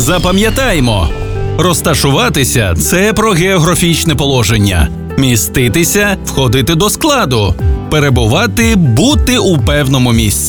Запам'ятаймо, розташуватися – це про географічне положення. Міститися – входити до складу. Перебувати – бути у певному місці.